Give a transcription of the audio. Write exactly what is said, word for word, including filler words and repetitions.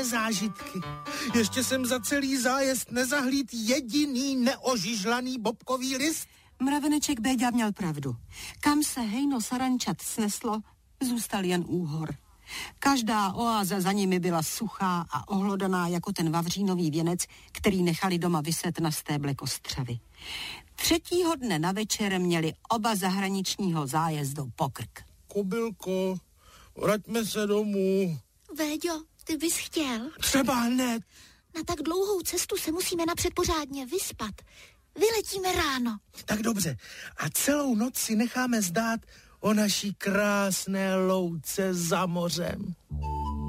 zážitky. Ještě jsem za celý zájezd nezahlíd jediný neožižlaný bobkový list. Mraveneček Béďa měl pravdu. Kam se hejno sarančat sneslo, zůstal jen úhor. Každá oáza za nimi byla suchá a ohlodaná jako ten vavřínový věnec, který nechali doma viset na stéble kostřavy. Třetího dne na večer měli oba zahraničního zájezdu pokrk. Kobylko, vraťme se domů. Véďo, ty bys chtěl? Třeba hned. Na tak dlouhou cestu se musíme napřed pořádně vyspat. Vyletíme ráno. Tak dobře. A celou noc si necháme zdát o naší krásné louce za mořem.